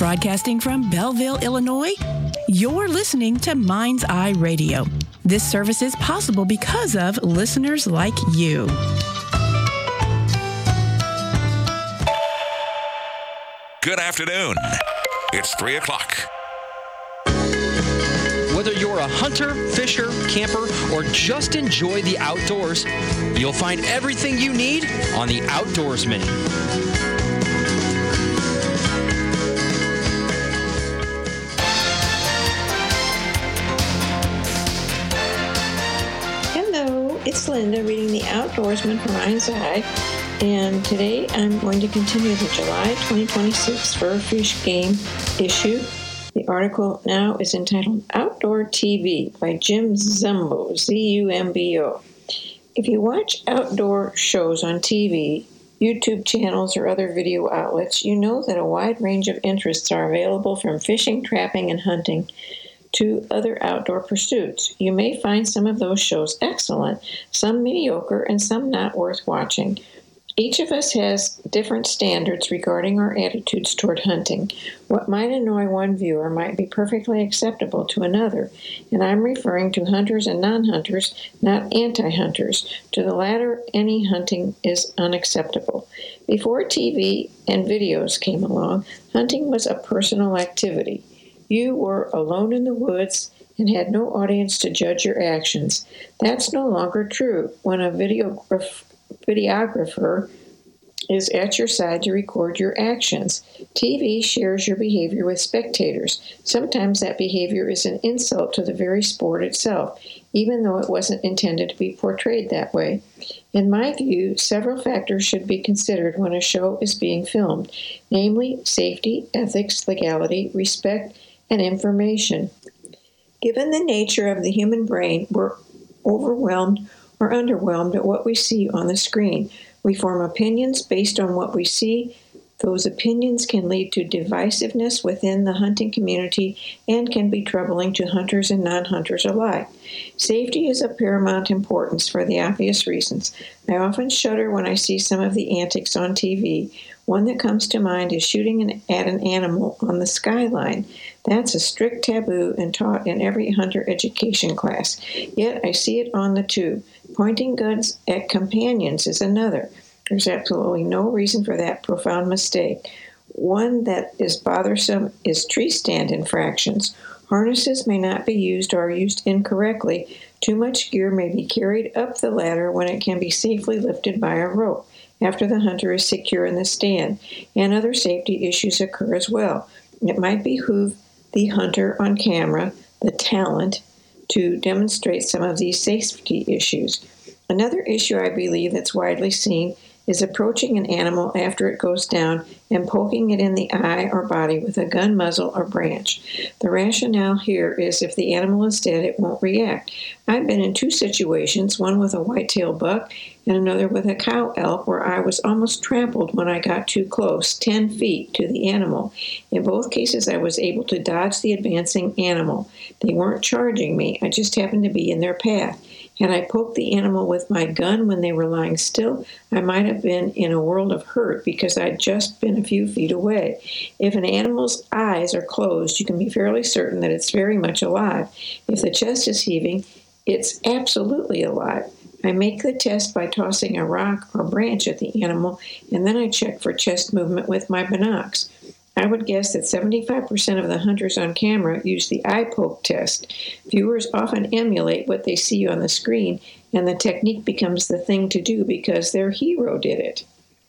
Broadcasting from Belleville, Illinois, you're listening to Mind's Eye Radio. This service is possible because of listeners like you. Good afternoon. It's 3 o'clock. Whether you're a hunter, fisher, camper, or just enjoy the outdoors, you'll find everything you need on The Outdoorsman. Hello, it's Linda reading The Outdoorsman from Mind's Eye, and today I'm going to continue the July 2026 Fur Fish Game issue. The article now is entitled Outdoor TV by Jim Zumbo, Z-U-M-B-O. If you watch outdoor shows on TV, YouTube channels, or other video outlets, you know that a wide range of interests are available from fishing, trapping, and hunting to other outdoor pursuits. You may find some of those shows excellent, some mediocre, and some not worth watching. Each of us has different standards regarding our attitudes toward hunting. What might annoy one viewer might be perfectly acceptable to another, and I'm referring to hunters and non-hunters, not anti-hunters. To the latter, any hunting is unacceptable. Before TV and videos came along, hunting was a personal activity. You were alone in the woods and had no audience to judge your actions. That's no longer true when a videographer is at your side to record your actions. TV shares your behavior with spectators. Sometimes that behavior is an insult to the very sport itself, even though it wasn't intended to be portrayed that way. In my view, several factors should be considered when a show is being filmed, namely safety, ethics, legality, respect, and information. Given the nature of the human brain, we're overwhelmed or underwhelmed at what we see on the screen. We form opinions based on what we see. Those opinions can lead to divisiveness within the hunting community and can be troubling to hunters and non-hunters alike. Safety is of paramount importance for the obvious reasons. I often shudder when I see some of the antics on TV. One that comes to mind is shooting at an animal on the skyline. That's a strict taboo and taught in every hunter education class. Yet I see it on the tube. Pointing guns at companions is another. There's absolutely no reason for that profound mistake. One that is bothersome is tree stand infractions. Harnesses may not be used or used incorrectly. Too much gear may be carried up the ladder when it can be safely lifted by a rope after the hunter is secure in the stand, and other safety issues occur as well. It might behoove the hunter on camera, the talent, to demonstrate some of these safety issues. Another issue I believe that's widely seen is approaching an animal after it goes down and poking it in the eye or body with a gun muzzle or branch. The rationale here is if the animal is dead, it won't react. I've been in two situations, one with a whitetail buck and another with a cow elk, where I was almost trampled when I got too close, 10 feet, to the animal. In both cases, I was able to dodge the advancing animal. They weren't charging me. I just happened to be in their path. Had I poked the animal with my gun when they were lying still, I might have been in a world of hurt because I'd just been a few feet away. If an animal's eyes are closed, you can be fairly certain that it's very much alive. If the chest is heaving, it's absolutely alive. I make the test by tossing a rock or branch at the animal, and then I check for chest movement with my binocs. I would guess that 75% of the hunters on camera use the eye poke test. Viewers often emulate what they see on the screen, and the technique becomes the thing to do because their hero did it.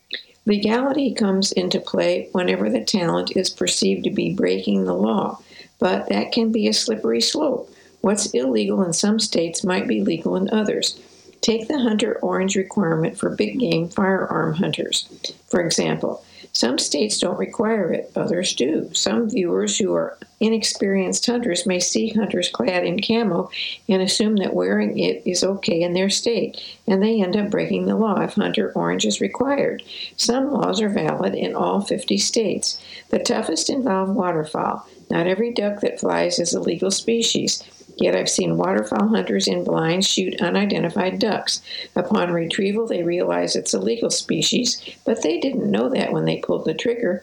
Legality comes into play whenever the talent is perceived to be breaking the law, but that can be a slippery slope. What's illegal in some states might be legal in others. Take the hunter orange requirement for big game firearm hunters, for example. Some states don't require it, others do. Some viewers who are inexperienced hunters may see hunters clad in camo and assume that wearing it is okay in their state, and they end up breaking the law if hunter orange is required. Some laws are valid in all 50 states. The toughest involve waterfowl. Not every duck that flies is a legal species. Yet I've seen waterfowl hunters in blinds shoot unidentified ducks. Upon retrieval, they realize it's a legal species, but they didn't know that when they pulled the trigger.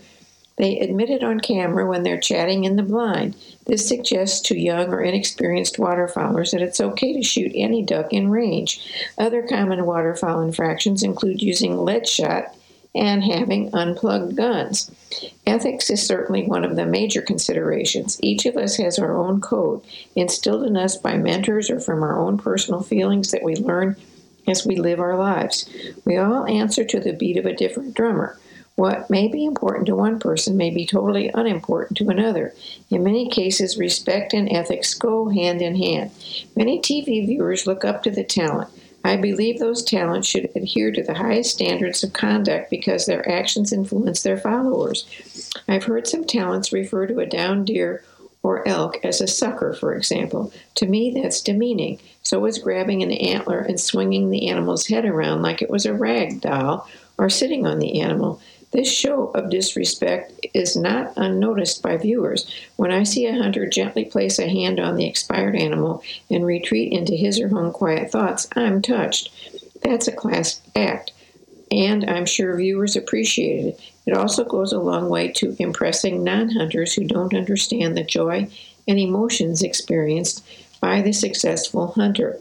They admit it on camera when they're chatting in the blind. This suggests to young or inexperienced waterfowlers that it's okay to shoot any duck in range. Other common waterfowl infractions include using lead shot and having unplugged guns. Ethics is certainly one of the major considerations. Each of us has our own code, instilled in us by mentors or from our own personal feelings that we learn as we live our lives. We all answer to the beat of a different drummer. What may be important to one person may be totally unimportant to another. In many cases, respect and ethics go hand in hand. Many TV viewers look up to the talent. I believe those talents should adhere to the highest standards of conduct because their actions influence their followers. I've heard some talents refer to a downed deer or elk as a sucker, for example. To me, that's demeaning. So is grabbing an antler and swinging the animal's head around like it was a rag doll or sitting on the animal. This show of disrespect is not unnoticed by viewers. When I see a hunter gently place a hand on the expired animal and retreat into his or her own quiet thoughts, I'm touched. That's a class act, and I'm sure viewers appreciate it. It also goes a long way to impressing non-hunters who don't understand the joy and emotions experienced by the successful hunter.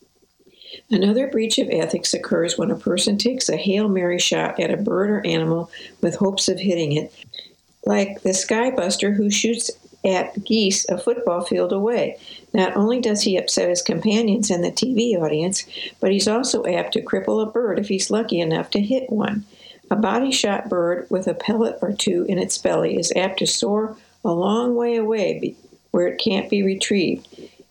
Another breach of ethics occurs when a person takes a Hail Mary shot at a bird or animal with hopes of hitting it, like the skybuster who shoots at geese a football field away. Not only does he upset his companions and the TV audience, but he's also apt to cripple a bird if he's lucky enough to hit one. A body-shot bird with a pellet or two in its belly is apt to soar a long way away where it can't be retrieved.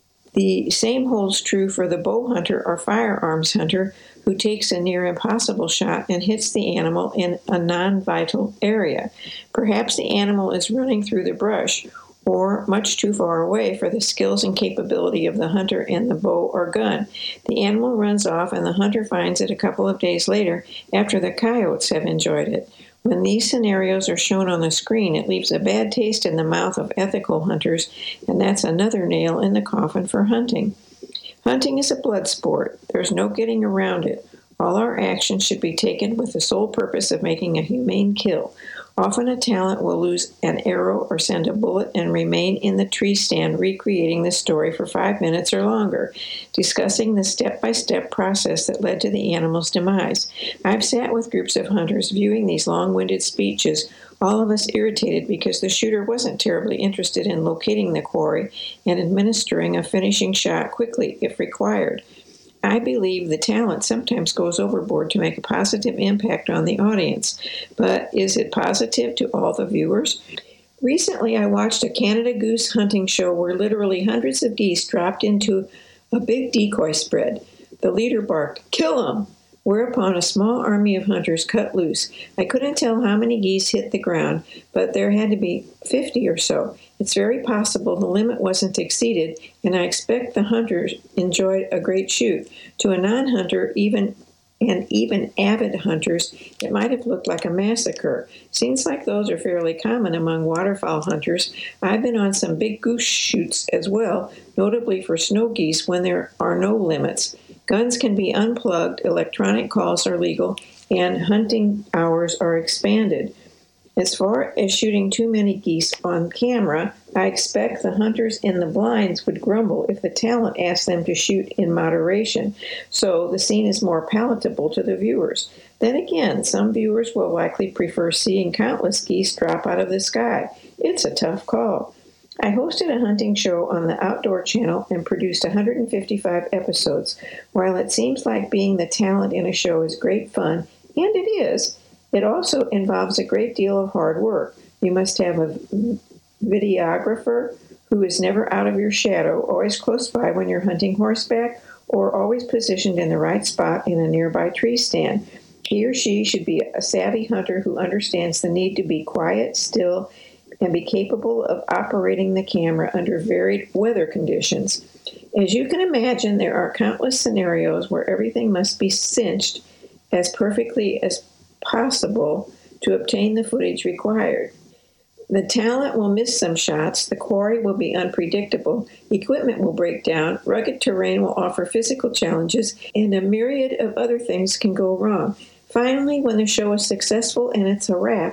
The same holds true for the bow hunter or firearms hunter who takes a near impossible shot and hits the animal in a non-vital area. Perhaps the animal is running through the brush or much too far away for the skills and capability of the hunter and the bow or gun. The animal runs off and the hunter finds it a couple of days later after the coyotes have enjoyed it. When these scenarios are shown on the screen, it leaves a bad taste in the mouth of ethical hunters, and that's another nail in the coffin for hunting. Hunting is a blood sport. There's no getting around it. All our actions should be taken with the sole purpose of making a humane kill. Often a talent will lose an arrow or send a bullet and remain in the tree stand recreating the story for 5 minutes or longer, discussing the step-by-step process that led to the animal's demise. I've sat with groups of hunters viewing these long-winded speeches, all of us irritated because the shooter wasn't terribly interested in locating the quarry and administering a finishing shot quickly if required. I believe the talent sometimes goes overboard to make a positive impact on the audience, but is it positive to all the viewers? Recently, I watched a Canada goose hunting show where literally hundreds of geese dropped into a big decoy spread. The leader barked, "Kill 'em!" Whereupon a small army of hunters cut loose. I couldn't tell how many geese hit the ground, but there had to be 50 or so. It's very possible the limit wasn't exceeded, and I expect the hunters enjoyed a great shoot. To a non-hunter, even avid hunters, it might have looked like a massacre. Scenes like those are fairly common among waterfowl hunters. I've been on some big goose shoots as well, notably for snow geese when there are no limits. Guns can be unplugged, electronic calls are legal, and hunting hours are expanded. As far as shooting too many geese on camera, I expect the hunters in the blinds would grumble if the talent asked them to shoot in moderation, so the scene is more palatable to the viewers. Then again, some viewers will likely prefer seeing countless geese drop out of the sky. It's a tough call. I hosted a hunting show on the Outdoor Channel and produced 155 episodes. While it seems like being the talent in a show is great fun, and it is, it also involves a great deal of hard work. You must have a videographer who is never out of your shadow, always close by when you're hunting horseback, or always positioned in the right spot in a nearby tree stand. He or she should be a savvy hunter who understands the need to be quiet, still, and be capable of operating the camera under varied weather conditions. As you can imagine, there are countless scenarios where everything must be cinched as perfectly as possible to obtain the footage required. The talent will miss some shots, the quarry will be unpredictable, equipment will break down, rugged terrain will offer physical challenges, and a myriad of other things can go wrong. Finally, when the show is successful and it's a wrap,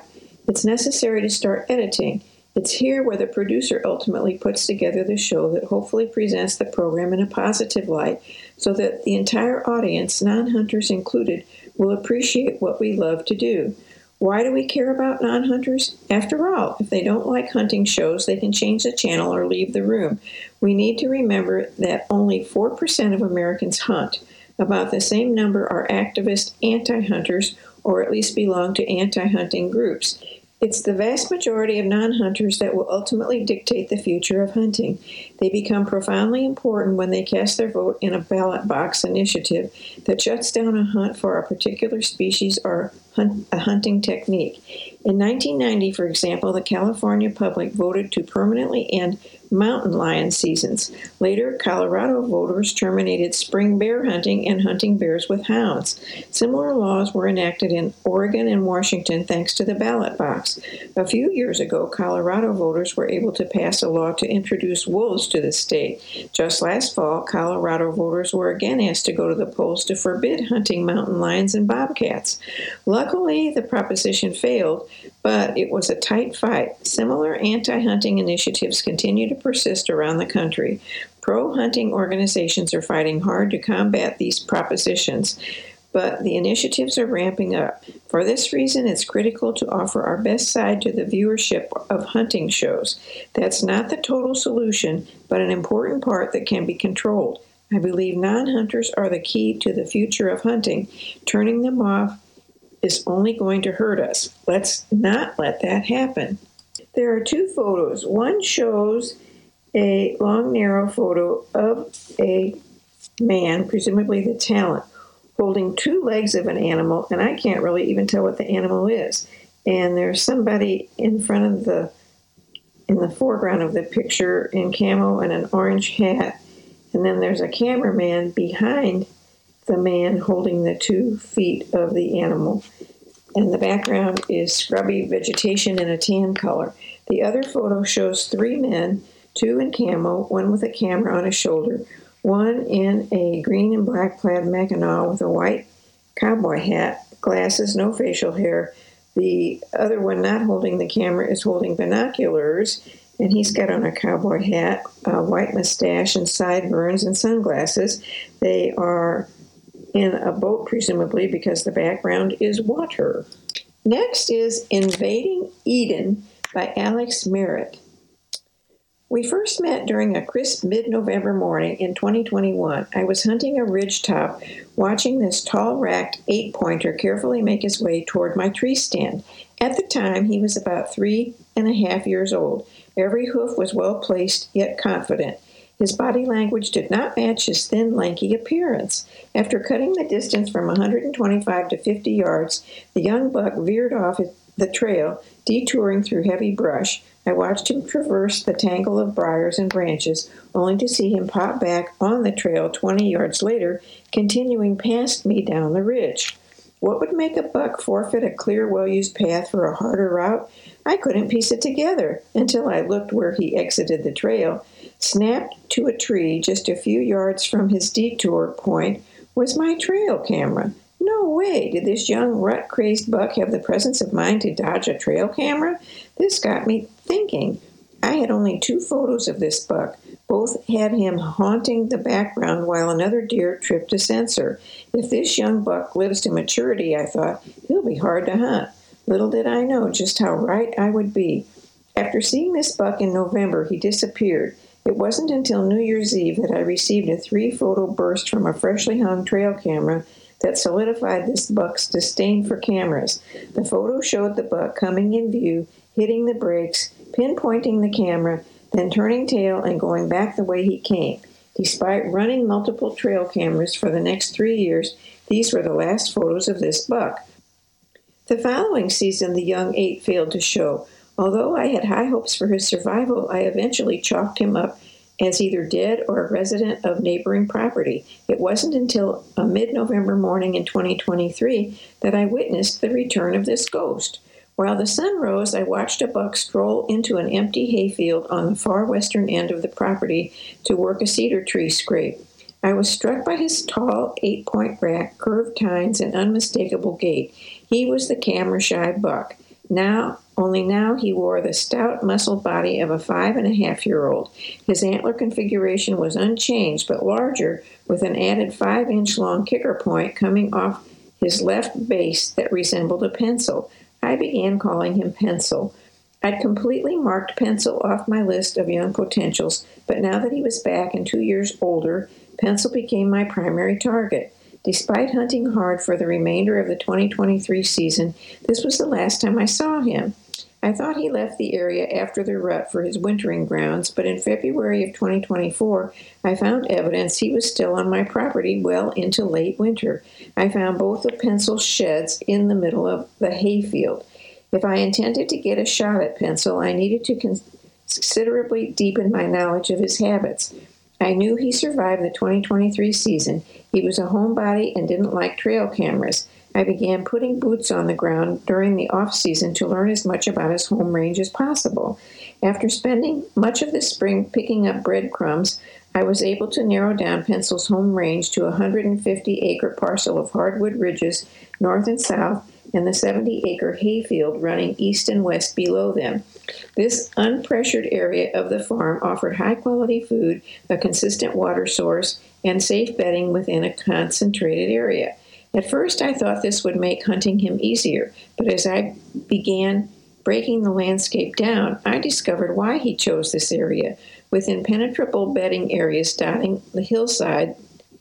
It's necessary to start editing. It's here where the producer ultimately puts together the show that hopefully presents the program in a positive light so that the entire audience, non-hunters included, will appreciate what we love to do. Why do we care about non-hunters? After all, if they don't like hunting shows, they can change the channel or leave the room. We need to remember that only 4% of Americans hunt. About the same number are activist anti-hunters, or at least belong to anti-hunting groups. It's the vast majority of non-hunters that will ultimately dictate the future of hunting. They become profoundly important when they cast their vote in a ballot box initiative that shuts down a hunt for a particular species or a hunting technique. In 1990, for example, the California public voted to permanently end mountain lion seasons. Later, Colorado voters terminated spring bear hunting and hunting bears with hounds. Similar laws were enacted in Oregon and Washington thanks to the ballot box. A few years ago, Colorado voters were able to pass a law to introduce wolves to the state. Just last fall, Colorado voters were again asked to go to the polls to forbid hunting mountain lions and bobcats. Luckily, the proposition failed, but it was a tight fight. Similar anti-hunting initiatives continue to persist around the country. Pro-hunting organizations are fighting hard to combat these propositions, but the initiatives are ramping up. For this reason, it's critical to offer our best side to the viewership of hunting shows. That's not the total solution, but an important part that can be controlled. I believe non-hunters are the key to the future of hunting. Turning them off is only going to hurt us. Let's not let that happen. There are two photos. One shows a long, narrow photo of a man, presumably the talent, holding two legs of an animal, and I can't really even tell what the animal is. And there's somebody in the foreground of the picture in camo and an orange hat, and then there's a cameraman behind the man holding the 2 feet of the animal. And the background is scrubby vegetation in a tan color. The other photo shows 3 men, 2 in camo, one with a camera on his shoulder, one in a green and black plaid Mackinaw with a white cowboy hat, glasses, no facial hair. The other one not holding the camera is holding binoculars, and he's got on a cowboy hat, a white mustache, and sideburns and sunglasses. They are in a boat, presumably, because the background is water. Next is Invading Eden by Alex Merritt. We first met during a crisp mid-November morning in 2021. I was hunting a ridgetop, watching this tall-racked 8-pointer carefully make his way toward my tree stand. At the time, he was about 3.5 years old. Every hoof was well-placed, yet confident. His body language did not match his thin, lanky appearance. After cutting the distance from 125 to 50 yards, the young buck veered off the trail, detouring through heavy brush. I watched him traverse the tangle of briars and branches, only to see him pop back on the trail 20 yards later, continuing past me down the ridge. What would make a buck forfeit a clear, well-used path for a harder route? I couldn't piece it together until I looked where he exited the trail. Snapped to a tree just a few yards from his detour point was my trail camera. No way did this young rut-crazed buck have the presence of mind to dodge a trail camera. This got me thinking. I had only 2 photos of this buck. Both had him haunting the background while another deer tripped a sensor. If this young buck lives to maturity, I thought, he'll be hard to hunt. Little did I know just how right I would be. After seeing this buck in November, he disappeared. It wasn't until New Year's Eve that I received a 3-photo burst from a freshly hung trail camera that solidified this buck's disdain for cameras. The photo showed the buck coming in view, hitting the brakes, pinpointing the camera, then turning tail and going back the way he came. Despite running multiple trail cameras for the next 3 years, these were the last photos of this buck. The following season, the young 8 failed to show. Although I had high hopes for his survival, I eventually chalked him up as either dead or a resident of neighboring property. It wasn't until a mid-November morning in 2023 that I witnessed the return of this ghost. While the sun rose, I watched a buck stroll into an empty hayfield on the far western end of the property to work a cedar tree scrape. I was struck by his tall 8-point rack, curved tines, and unmistakable gait. He was the camera-shy buck. Now only now he wore the stout, muscled body of a 5.5-year-old. His antler configuration was unchanged, but larger, with an added 5-inch-long kicker point coming off his left base that resembled a pencil. I began calling him Pencil. I'd completely marked Pencil off my list of young potentials, but now that he was back and 2 years older, Pencil became my primary target. Despite hunting hard for the remainder of the 2023 season, this was the last time I saw him. I thought he left the area after the rut for his wintering grounds, but in February of 2024, I found evidence he was still on my property well into late winter. I found both of Pencil's sheds in the middle of the hayfield. If I intended to get a shot at Pencil, I needed to considerably deepen my knowledge of his habits. I knew he survived the 2023 season. He was a homebody and didn't like trail cameras. I began putting boots on the ground during the off-season to learn as much about his home range as possible. After spending much of the spring picking up breadcrumbs, I was able to narrow down Pencil's home range to a 150-acre parcel of hardwood ridges north and south, and the 70-acre hayfield running east and west below them. This unpressured area of the farm offered high-quality food, a consistent water source, and safe bedding within a concentrated area. At first, I thought this would make hunting him easier, but as I began breaking the landscape down, I discovered why he chose this area, with impenetrable bedding areas dotting the hillside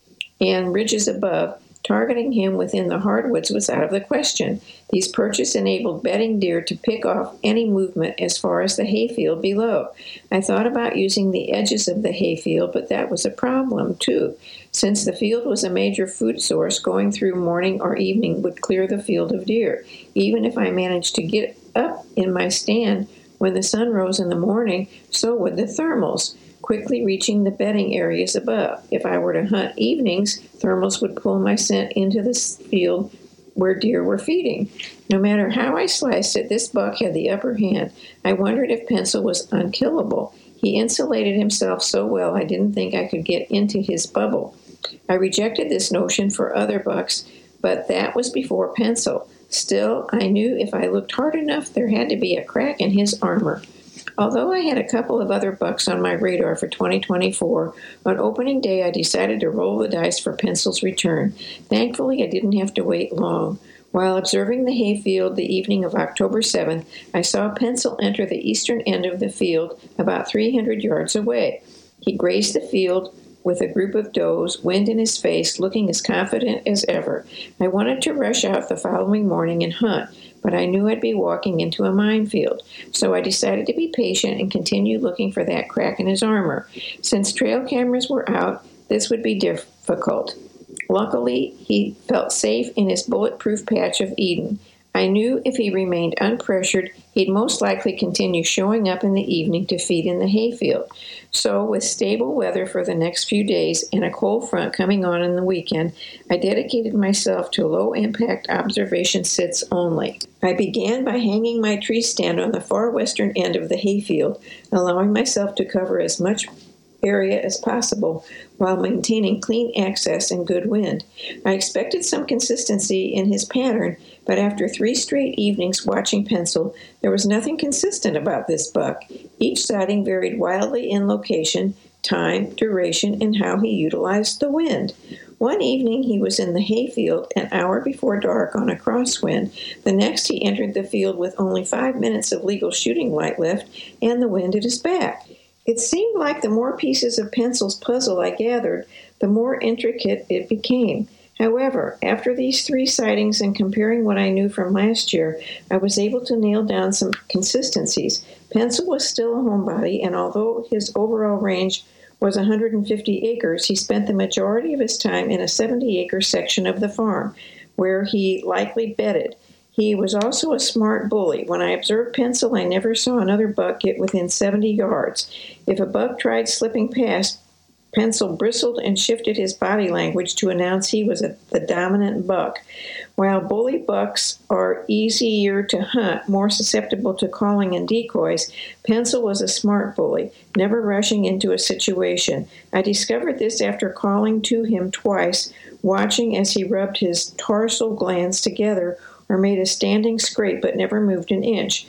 and ridges above. Targeting him within the hardwoods was out of the question. These perches enabled bedding deer to pick off any movement as far as the hayfield below. I thought about using the edges of the hayfield, but that was a problem, too. Since the field was a major food source, going through morning or evening would clear the field of deer. Even if I managed to get up in my stand when the sun rose in the morning, so would the thermals, quickly reaching the bedding areas above. If I were to hunt evenings, thermals would pull my scent into the field where deer were feeding. No matter how I sliced it, this buck had the upper hand. I wondered if Pencil was unkillable. He insulated himself so well I didn't think I could get into his bubble. I rejected this notion for other bucks, but that was before Pencil. Still, I knew if I looked hard enough, there had to be a crack in his armor. Although I had a couple of other bucks on my radar for 2024, on opening day I decided to roll the dice for Pencil's return. Thankfully, I didn't have to wait long. While observing the hayfield the evening of October 7th, I saw Pencil enter the eastern end of the field about 300 yards away. He grazed the field with a group of does, wind in his face, looking as confident as ever. I wanted to rush out the following morning and hunt, but I knew I'd be walking into a minefield, so I decided to be patient and continue looking for that crack in his armor. Since trail cameras were out, this would be difficult. Luckily, he felt safe in his bulletproof patch of Eden. I knew if he remained unpressured, he'd most likely continue showing up in the evening to feed in the hayfield. So, with stable weather for the next few days and a cold front coming on in the weekend, I dedicated myself to low-impact observation sits only. I began by hanging my tree stand on the far western end of the hayfield, allowing myself to cover as much area as possible while maintaining clean access and good wind. I expected some consistency in his pattern, but after 3 straight evenings watching Pencil, there was nothing consistent about this buck. Each sighting varied wildly in location, time, duration, and how he utilized the wind. One evening he was in the hayfield an hour before dark on a crosswind. The next he entered the field with only 5 minutes of legal shooting light left and the wind at his back. It seemed like the more pieces of Pencil's puzzle I gathered, the more intricate it became. However, after these 3 sightings and comparing what I knew from last year, I was able to nail down some consistencies. Pencil was still a homebody, and although his overall range was 150 acres, he spent the majority of his time in a 70-acre section of the farm, where he likely bedded. He was also a smart bully. When I observed Pencil, I never saw another buck get within 70 yards. If a buck tried slipping past, Pencil bristled and shifted his body language to announce he was the dominant buck. While bully bucks are easier to hunt, more susceptible to calling and decoys, Pencil was a smart bully, never rushing into a situation. I discovered this after calling to him twice, watching as he rubbed his tarsal glands together or made a standing scrape but never moved an inch.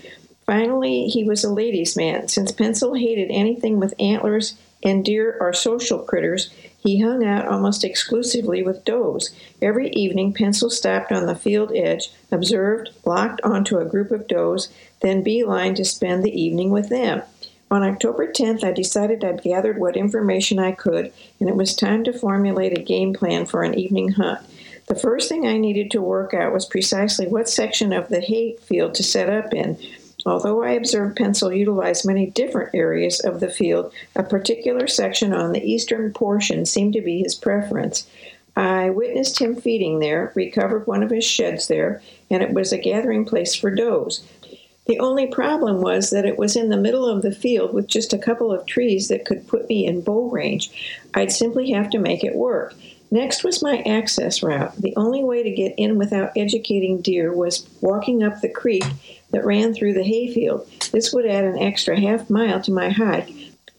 Finally, he was a ladies' man. Since Pencil hated anything with antlers and deer are social critters, he hung out almost exclusively with does. Every evening, Pencil stopped on the field edge, observed, locked onto a group of does, then beeline to spend the evening with them. On October 10th, I decided I'd gathered what information I could, and it was time to formulate a game plan for an evening hunt. The first thing I needed to work out was precisely what section of the hay field to set up in. Although I observed Pencil utilize many different areas of the field, a particular section on the eastern portion seemed to be his preference. I witnessed him feeding there, recovered one of his sheds there, and it was a gathering place for does. The only problem was that it was in the middle of the field with just a couple of trees that could put me in bow range. I'd simply have to make it work. Next was my access route. The only way to get in without educating deer was walking up the creek that ran through the hayfield. This would add an extra half mile to my hike,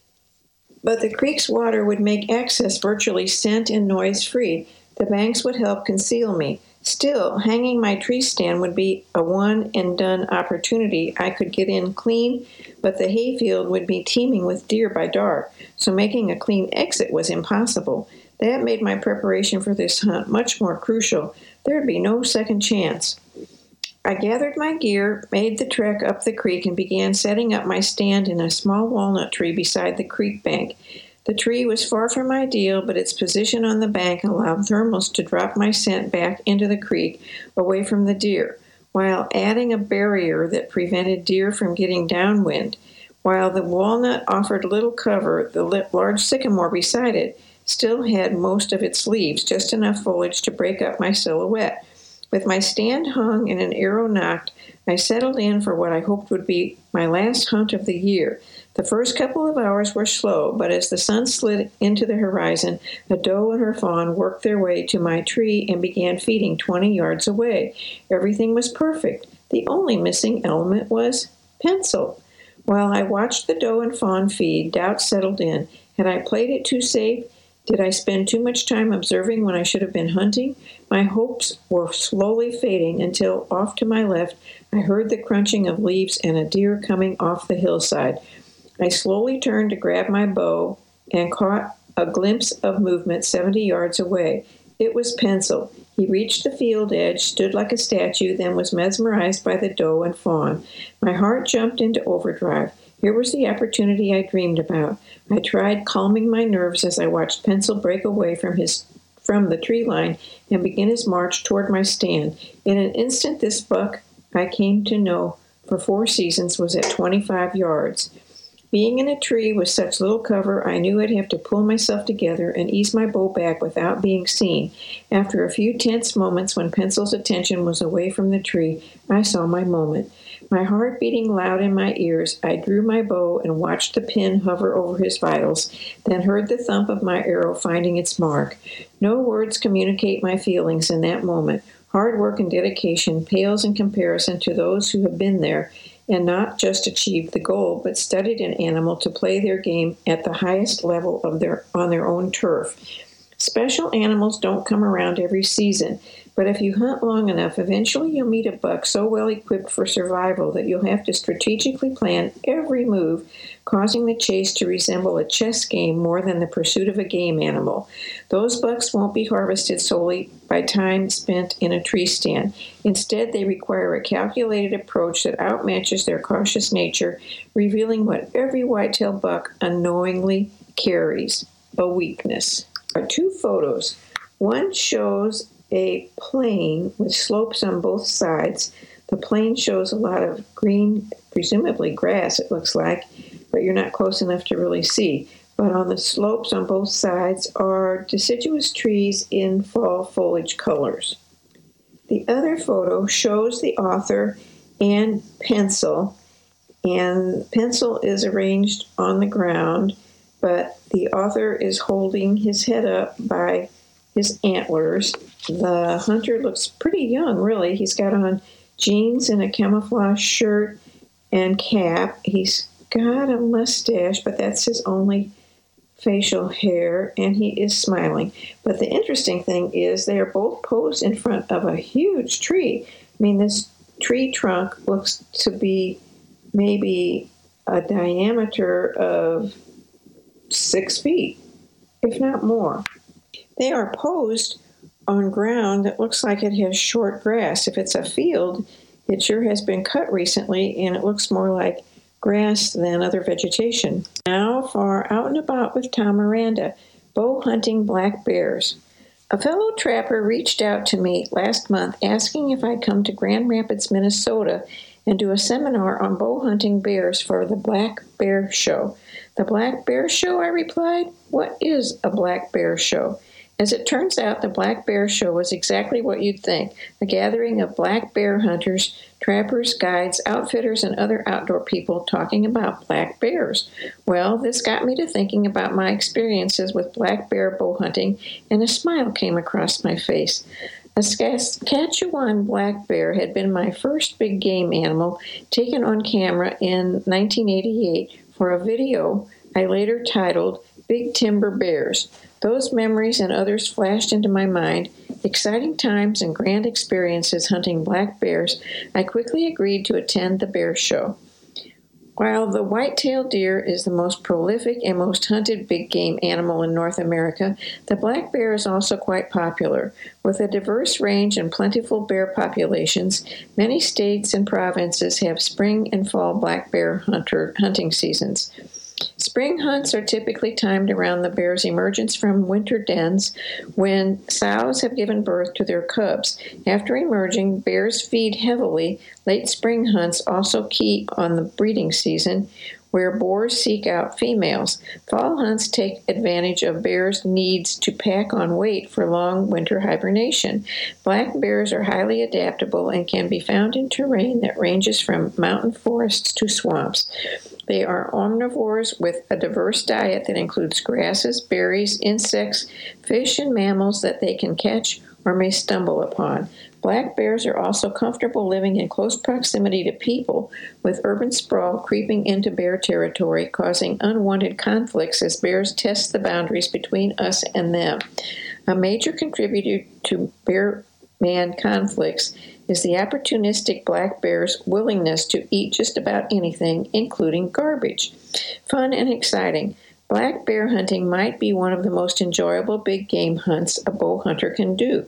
but the creek's water would make access virtually scent and noise-free. The banks would help conceal me. Still, hanging my tree stand would be a one-and-done opportunity. I could get in clean, but the hayfield would be teeming with deer by dark, so making a clean exit was impossible. That made my preparation for this hunt much more crucial. There would be no second chance. I gathered my gear, made the trek up the creek, and began setting up my stand in a small walnut tree beside the creek bank. The tree was far from ideal, but its position on the bank allowed thermals to drop my scent back into the creek, away from the deer, while adding a barrier that prevented deer from getting downwind. While the walnut offered little cover, the large sycamore beside it still had most of its leaves, just enough foliage to break up my silhouette. With my stand hung and an arrow nocked, I settled in for what I hoped would be my last hunt of the year. The first couple of hours were slow, but as the sun slid into the horizon, a doe and her fawn worked their way to my tree and began feeding 20 yards away. Everything was perfect. The only missing element was Pencil. While I watched the doe and fawn feed, doubt settled in. Had I played it too safe? Did I spend too much time observing when I should have been hunting? My hopes were slowly fading until, off to my left, I heard the crunching of leaves and a deer coming off the hillside. I slowly turned to grab my bow and caught a glimpse of movement 70 yards away. It was Pencil. He reached the field edge, stood like a statue, then was mesmerized by the doe and fawn. My heart jumped into overdrive. Here was the opportunity I dreamed about. I tried calming my nerves as I watched Pencil break away from the tree line and begin his march toward my stand. In an instant, this buck, I came to know for 4 seasons, was at 25 yards. Being in a tree with such little cover, I knew I'd have to pull myself together and ease my bow back without being seen. After a few tense moments when Pencil's attention was away from the tree, I saw my moment. My heart beating loud in my ears, I drew my bow and watched the pin hover over his vitals, then heard the thump of my arrow finding its mark. No words communicate my feelings in that moment. Hard work and dedication pales in comparison to those who have been there and not just achieved the goal, but studied an animal to play their game at the highest level on their own turf. Special animals don't come around every season, but if you hunt long enough, eventually you'll meet a buck so well equipped for survival that you'll have to strategically plan every move, causing the chase to resemble a chess game more than the pursuit of a game animal. Those bucks won't be harvested solely by time spent in a tree stand. Instead, they require a calculated approach that outmatches their cautious nature, revealing what every whitetail buck unknowingly carries, a weakness. There are 2 photos. One shows a plain with slopes on both sides. The plain shows a lot of green, presumably grass, it looks like, but you're not close enough to really see. But on the slopes on both sides are deciduous trees in fall foliage colors. The other photo shows the author and Pencil, and Pencil is arranged on the ground, but the author is holding his head up by his antlers. The hunter looks pretty young, really. He's got on jeans and a camouflage shirt and cap. He's got a mustache, but that's his only facial hair, and he is smiling. But the interesting thing is they are both posed in front of a huge tree. I mean, this tree trunk looks to be maybe a diameter of 6 feet, if not more. They are posed on ground that looks like it has short grass. If it's a field, it sure has been cut recently, and it looks more like grass than other vegetation. Now for Out and About with Tom Miranda, bow hunting black bears. A fellow trapper reached out to me last month asking if I'd come to Grand Rapids, Minnesota, and do a seminar on bow hunting bears for the Black Bear Show. The Black Bear Show, I replied? What is a Black Bear Show? As it turns out, the Black Bear Show was exactly what you'd think, a gathering of black bear hunters, trappers, guides, outfitters, and other outdoor people talking about black bears. Well, this got me to thinking about my experiences with black bear bow hunting, and a smile came across my face. A Saskatchewan black bear had been my first big game animal taken on camera in 1988 for a video I later titled Big Timber Bears. Those memories and others flashed into my mind, exciting times and grand experiences hunting black bears. I quickly agreed to attend the bear show. While the white-tailed deer is the most prolific and most hunted big game animal in North America, the black bear is also quite popular. With a diverse range and plentiful bear populations, many states and provinces have spring and fall black bear hunting seasons. Spring hunts are typically timed around the bear's emergence from winter dens when sows have given birth to their cubs. After emerging, bears feed heavily. Late spring hunts also key on the breeding season, where boars seek out females. Fall hunts take advantage of bears' needs to pack on weight for long winter hibernation. Black bears are highly adaptable and can be found in terrain that ranges from mountain forests to swamps. They are omnivores with a diverse diet that includes grasses, berries, insects, fish, and mammals that they can catch or may stumble upon. Black bears are also comfortable living in close proximity to people, with urban sprawl creeping into bear territory, causing unwanted conflicts as bears test the boundaries between us and them. A major contributor to bear-man conflicts is the opportunistic black bear's willingness to eat just about anything, including garbage. Fun and exciting. Black bear hunting might be one of the most enjoyable big game hunts a bow hunter can do.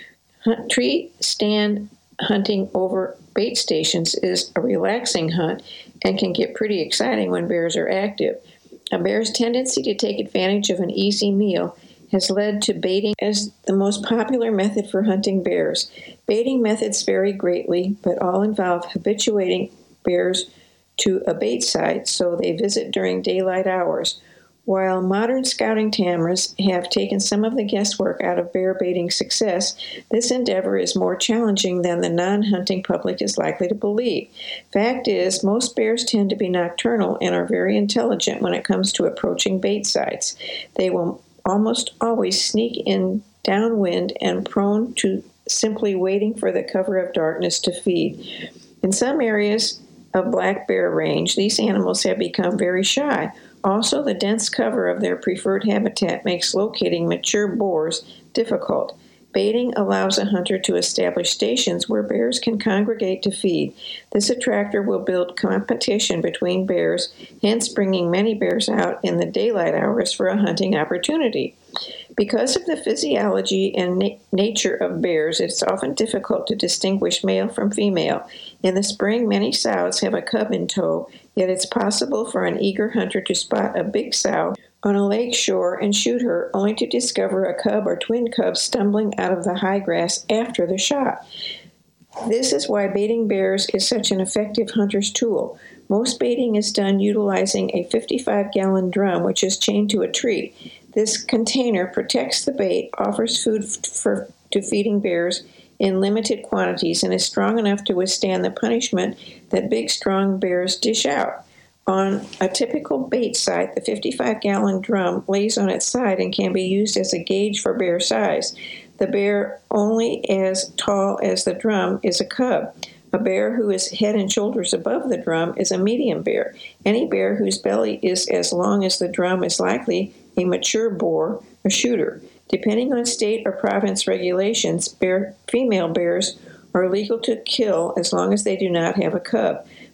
Tree stand hunting over bait stations is a relaxing hunt and can get pretty exciting when bears are active. A bear's tendency to take advantage of an easy meal has led to baiting as the most popular method for hunting bears. Baiting methods vary greatly, but all involve habituating bears to a bait site so they visit during daylight hours. While modern scouting cameras have taken some of the guesswork out of bear baiting success, this endeavor is more challenging than the non-hunting public is likely to believe. Fact is, most bears tend to be nocturnal and are very intelligent when it comes to approaching bait sites. They will almost always sneak in downwind and prone to simply waiting for the cover of darkness to feed. In some areas of black bear range, these animals have become very shy. Also, the dense cover of their preferred habitat makes locating mature boars difficult. Baiting allows a hunter to establish stations where bears can congregate to feed. This attractor will build competition between bears, hence bringing many bears out in the daylight hours for a hunting opportunity. Because of the physiology and nature of bears, it's often difficult to distinguish male from female. In the spring, many sows have a cub in tow, yet it's possible for an eager hunter to spot a big sow on a lake shore and shoot her, only to discover a cub or twin cubs stumbling out of the high grass after the shot. This is why baiting bears is such an effective hunter's tool. Most baiting is done utilizing a 55-gallon drum, which is chained to a tree. This container protects the bait, offers food to feeding bears in limited quantities, and is strong enough to withstand the punishment that big, strong bears dish out. On a typical bait site, the 55-gallon drum lays on its side and can be used as a gauge for bear size. The bear only as tall as the drum is a cub. A bear who is head and shoulders above the drum is a medium bear. Any bear whose belly is as long as the drum is likely a mature boar, a shooter. Depending on state or province regulations, female bears are legal to kill as long as they do not have a cub.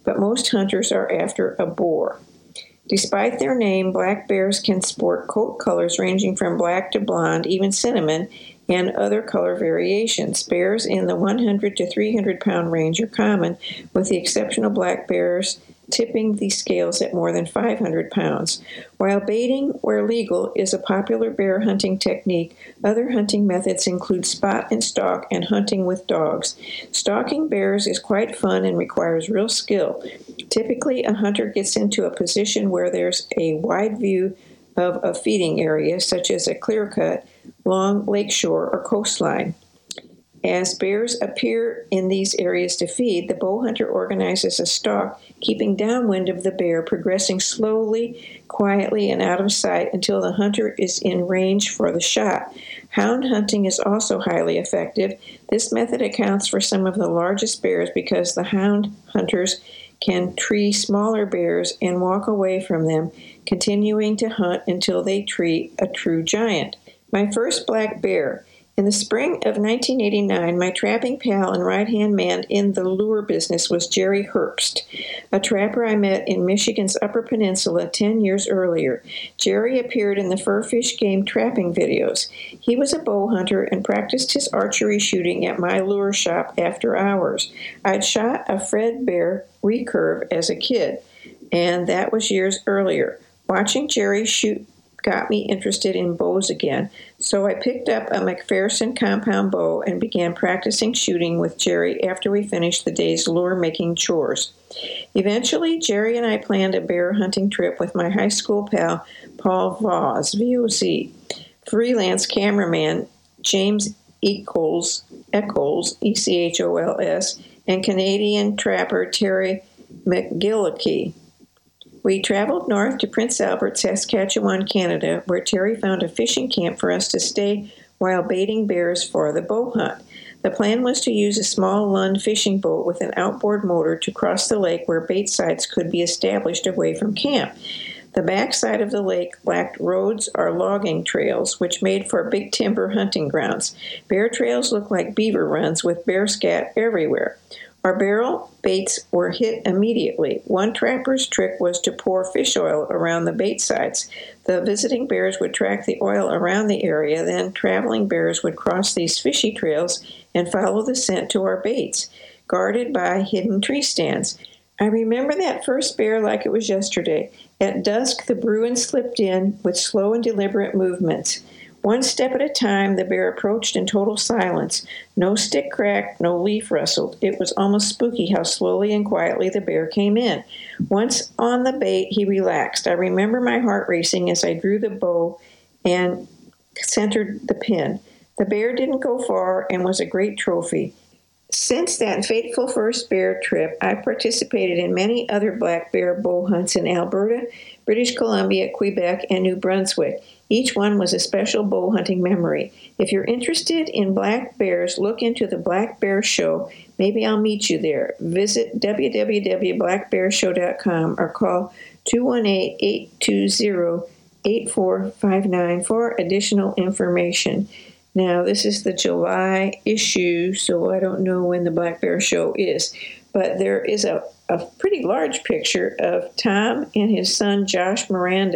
but most hunters are after a boar. Despite their name, black bears can sport coat colors ranging from black to blonde, even cinnamon, and other color variations. Bears in the 100 to 300 pound range are common, with the exception of black bears tipping the scales at more than 500 pounds. While baiting, where legal, is a popular bear hunting technique, other hunting methods include spot and stalk and hunting with dogs. Stalking bears is quite fun and requires real skill. Typically, a hunter gets into a position where there's a wide view of a feeding area, such as a clear cut, long lakeshore, or coastline. As bears appear in these areas to feed, the bow hunter organizes a stalk, keeping downwind of the bear, progressing slowly, quietly, and out of sight until the hunter is in range for the shot. Hound hunting is also highly effective. This method accounts for some of the largest bears because the hound hunters can tree smaller bears and walk away from them, continuing to hunt until they tree a true giant. My first black bear. In the spring of 1989, my trapping pal and right-hand man in the lure business was Jerry Herbst, a trapper I met in Michigan's Upper Peninsula 10 years earlier. Jerry appeared in the fur fish game trapping videos. He was a bow hunter and practiced his archery shooting at my lure shop after hours. I'd shot a Fred Bear recurve as a kid, and that was years earlier. Watching Jerry shoot got me interested in bows again, so I picked up a McPherson compound bow and began practicing shooting with Jerry after we finished the day's lure-making chores. Eventually, Jerry and I planned a bear hunting trip with my high school pal, Paul Voss, V-O-Z, freelance cameraman James Echols, E-C-H-O-L-S, and Canadian trapper Terry McGillicuddy. We traveled north to Prince Albert, Saskatchewan, Canada, where Terry found a fishing camp for us to stay while baiting bears for the bow hunt. The plan was to use a small Lund fishing boat with an outboard motor to cross the lake where bait sites could be established away from camp. The backside of the lake lacked roads or logging trails, which made for big timber hunting grounds. Bear trails looked like beaver runs with bear scat everywhere. Our barrel baits were hit immediately. One trapper's trick was to pour fish oil around the bait sites. The visiting bears would track the oil around the area, then traveling bears would cross these fishy trails and follow the scent to our baits, guarded by hidden tree stands. I remember that first bear like it was yesterday. At dusk, the Bruin slipped in with slow and deliberate movements. One step at a time, the bear approached in total silence. No stick cracked, no leaf rustled. It was almost spooky how slowly and quietly the bear came in. Once on the bait, he relaxed. I remember my heart racing as I drew the bow and centered the pin. The bear didn't go far and was a great trophy. Since that fateful first bear trip, I've participated in many other black bear bow hunts in Alberta, British Columbia, Quebec, and New Brunswick. Each one was a special bow hunting memory. If you're interested in black bears, look into the Black Bear Show. Maybe I'll meet you there. Visit www.blackbearshow.com or call 218-820-8459 for additional information. Now, this is the July issue, so I don't know when the Black Bear Show is. But there is a pretty large picture of Tom and his son, Josh Miranda,